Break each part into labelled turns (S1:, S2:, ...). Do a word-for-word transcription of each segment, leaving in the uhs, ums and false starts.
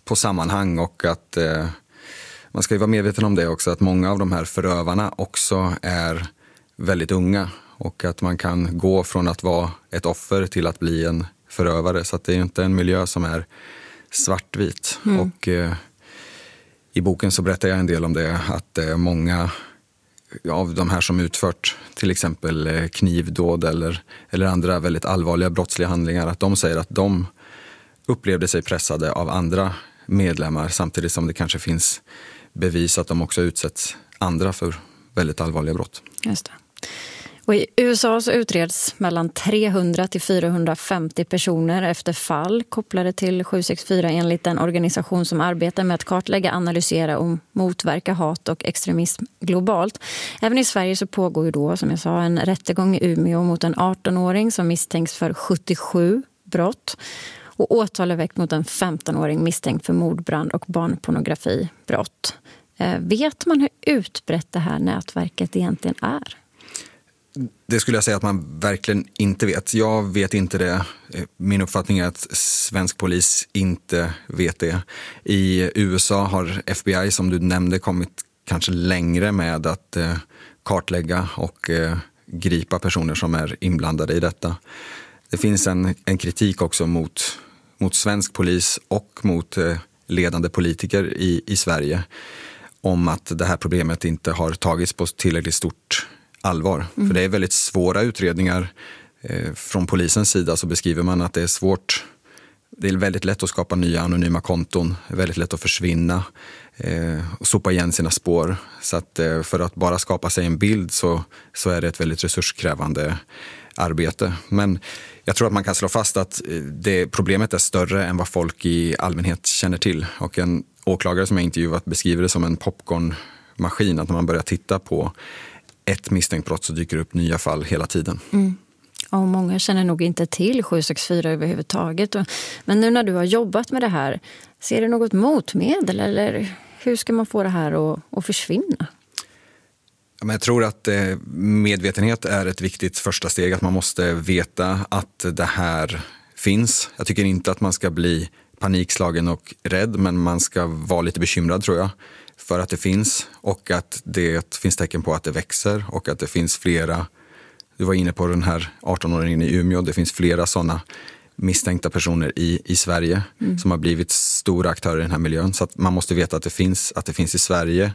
S1: på sammanhang och att eh, man ska ju vara medveten om det också, att många av de här förövarna också är väldigt unga och att man kan gå från att vara ett offer till att bli en förövare, så att det är inte en miljö som är svartvit. Mm. Och eh, i boken så berättar jag en del om det, att eh, många av de här som utfört till exempel eh, knivdåd eller, eller andra väldigt allvarliga brottsliga handlingar, att de säger att de upplevde sig pressade av andra medlemmar, samtidigt som det kanske finns bevis att de också utsätts andra för väldigt allvarliga brott.
S2: Just det. Och i U S A så utreds mellan trehundra till fyrahundrafemtio personer efter fall kopplade till sju sex fyra enligt den organisation som arbetar med att kartlägga, analysera och motverka hat och extremism globalt. Även i Sverige så pågår ju då, som jag sa, en rättegång i Umeå mot en arton-åring som misstänks för sjuttiosju brott. Och åtal är väckt mot en femton-åring misstänkt för mordbrand och barnpornografibrott. Eh, vet man hur utbrett det här nätverket egentligen är?
S1: Det skulle jag säga att man verkligen inte vet. Jag vet inte det. Min uppfattning är att svensk polis inte vet det. I U S A har F B I, som du nämnde, kommit kanske längre med att eh, kartlägga och eh, gripa personer som är inblandade i detta. Det finns en, en kritik också mot, mot svensk polis och mot eh, ledande politiker i, i Sverige om att det här problemet inte har tagits på tillräckligt stort allvar. Mm. För det är väldigt svåra utredningar. Eh, från polisens sida så beskriver man att det är svårt. Det är väldigt lätt att skapa nya anonyma konton. Det är väldigt lätt att försvinna eh, och sopa igen sina spår. Så att eh, för att bara skapa sig en bild så, så är det ett väldigt resurskrävande arbete. Men jag tror att man kan slå fast att det problemet är större än vad folk i allmänhet känner till. Och en åklagare som jag intervjuat beskriver det som en popcornmaskin. Att när man börjar titta på ett misstänkt brott så dyker det upp nya fall hela tiden. Mm.
S2: Och många känner nog inte till sju sex fyra överhuvudtaget. Men nu när du har jobbat med det här, ser du något motmedel eller hur ska man få det här att, att försvinna?
S1: Men jag tror att medvetenhet är ett viktigt första steg. Att man måste veta att det här finns. Jag tycker inte att man ska bli panikslagen och rädd, men man ska vara lite bekymrad, tror jag, för att det finns och att det finns tecken på att det växer och att det finns flera. Du var inne på den här arton-åringen i Umeå. Det finns flera sådana misstänkta personer i, i Sverige mm. som har blivit stora aktörer i den här miljön. Så att man måste veta att det finns, att det finns i Sverige.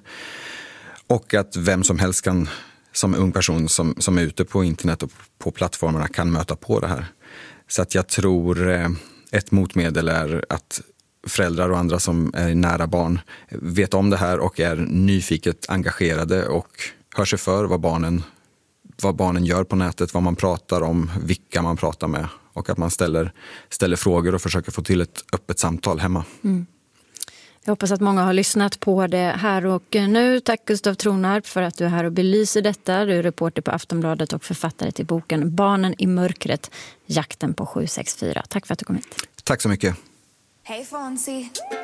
S1: Och att vem som helst kan, som ung person som, som är ute på internet och på plattformarna, kan möta på det här. Så att jag tror ett motmedel är att föräldrar och andra som är nära barn vet om det här och är nyfiket engagerade och hör sig för vad barnen, vad barnen gör på nätet, vad man pratar om, vilka man pratar med och att man ställer, ställer frågor och försöker få till ett öppet samtal hemma. Mm.
S2: Jag hoppas att många har lyssnat på det här och nu. Tack Gustav Tronarp för att du är här och belyser detta. Du är reporter på Aftonbladet och författare till boken Barnen i mörkret, jakten på sju sex fyra. Tack för att du kom hit.
S1: Tack så mycket.
S3: Hey Fonzie.